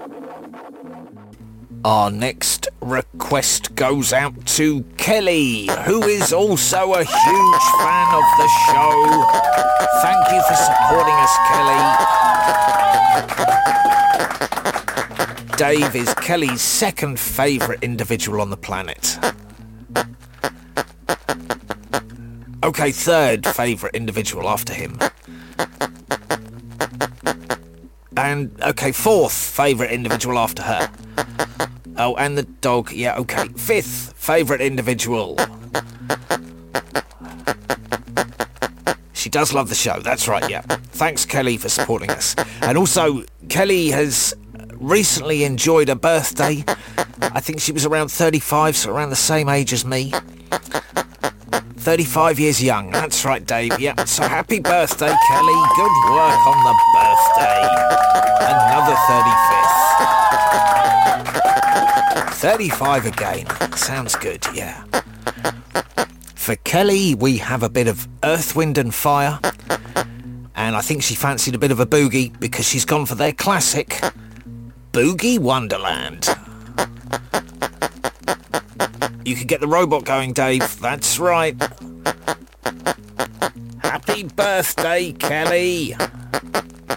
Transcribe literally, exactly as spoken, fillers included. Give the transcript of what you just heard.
Our next request goes out to Kelly, who is also a huge fan of the show. Thank you for supporting us, Kelly. Dave is Kelly's second favourite individual on the planet. Okay, third favourite individual after him. And, okay, fourth favourite individual after her. Oh, and the dog, yeah, okay. Fifth favourite individual. She does love the show, that's right, yeah. Thanks, Kelly, for supporting us. And also, Kelly has recently enjoyed a birthday. I think she was around thirty-five, so around the same age as me. thirty-five years young, that's right, Dave, yeah. So happy birthday, Kelly. Good work on the birthday. Another thirty-fifth. thirty-five again. Sounds good, yeah. For Kelly, we have a bit of Earth, Wind and Fire. And I think she fancied a bit of a boogie because she's gone for their classic, Boogie Wonderland. You can get the robot going, Dave. That's right. Happy birthday, Kelly.